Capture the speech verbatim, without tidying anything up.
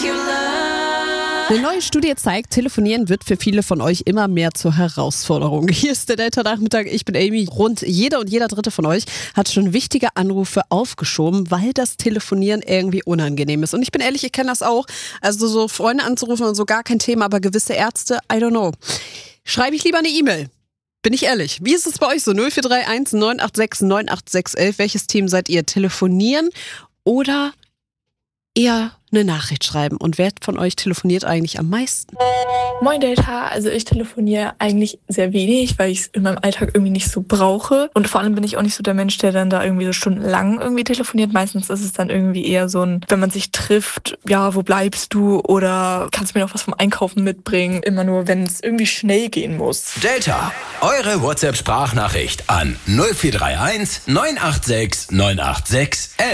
Eine neue Studie zeigt, Telefonieren wird für viele von euch immer mehr zur Herausforderung. Hier ist der Delta-Nachmittag, ich bin Amy. Rund jeder und jeder dritte von euch hat schon wichtige Anrufe aufgeschoben, weil das Telefonieren irgendwie unangenehm ist. Und ich bin ehrlich, ich kenne das auch. Also so Freunde anzurufen und so gar kein Thema, aber gewisse Ärzte, I don't know. Schreibe ich lieber eine E-Mail? Bin ich ehrlich. Wie ist es bei euch so? null vier drei eins neun acht sechs neun acht sechs eins. Welches Team seid ihr? Telefonieren oder eher eine Nachricht schreiben? Und wer von euch telefoniert eigentlich am meisten? Moin Delta, also ich telefoniere eigentlich sehr wenig, weil ich es in meinem Alltag irgendwie nicht so brauche. Und vor allem bin ich auch nicht so der Mensch, der dann da irgendwie so stundenlang irgendwie telefoniert. Meistens ist es dann irgendwie eher so ein, wenn man sich trifft, ja, wo bleibst du? Oder kannst du mir noch was vom Einkaufen mitbringen? Immer nur, wenn es irgendwie schnell gehen muss. Delta, eure WhatsApp-Sprachnachricht an null vier drei eins neun acht sechs neun acht sechs eins.